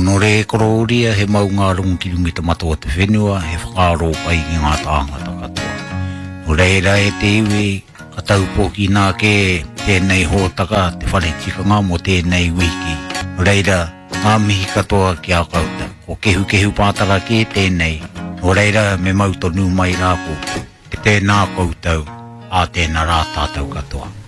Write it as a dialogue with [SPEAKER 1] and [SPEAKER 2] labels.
[SPEAKER 1] no re kororia he maunga rungi te matua te whenua he whakaro pai ki ngā tāngata katoa. No reira e te iwi ka taupoki nā ke tēnei hōtaka te wharetikanga mo tēnei wiki. No reira ngā mihi katoa ki a kauta. O kehu pātaka ke tēnei. No reira me mautonu mai rāpo. Te tēnā koutou a tēnā rā tātou katoa.